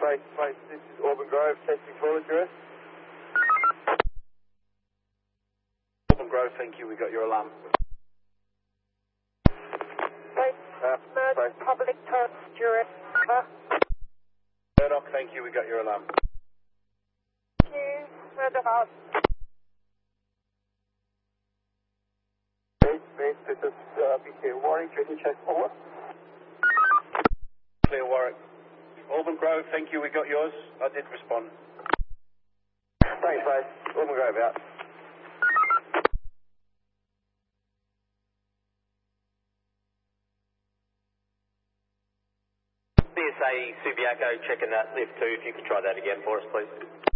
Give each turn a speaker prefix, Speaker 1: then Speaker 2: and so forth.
Speaker 1: Base, this is Auburn Grove, testing full address.
Speaker 2: Auburn Grove, thank you, we got your alarm.
Speaker 3: Base, public turn, Stuart.
Speaker 2: Murdoch, thank you, we got your alarm.
Speaker 3: Thank you, Murdoch.
Speaker 1: Base, this is BK Warwick, ready to check forward.
Speaker 2: Clear Warwick. Auburn Grove, thank you, we got yours. I did respond.
Speaker 1: Thanks, Base. Auburn Grove out.
Speaker 4: CSA Subiaco checking that lift 2, if you could try that again for us, please.